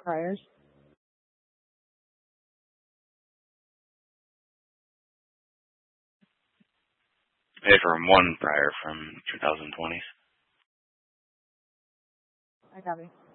priors. Pay for one prior from 2020s. I copy.